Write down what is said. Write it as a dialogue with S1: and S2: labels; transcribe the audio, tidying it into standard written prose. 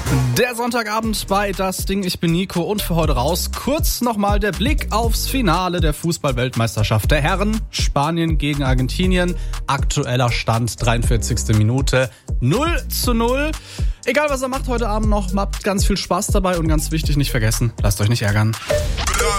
S1: Der Sonntagabend bei Das Ding, ich bin Nico und für heute raus kurz nochmal der Blick aufs Finale der Fußball-Weltmeisterschaft der Herren. Spanien gegen Argentinien, aktueller Stand 43. Minute, 0:0. Egal was ihr macht heute Abend noch, habt ganz viel Spaß dabei und ganz wichtig, nicht vergessen, lasst euch nicht ärgern.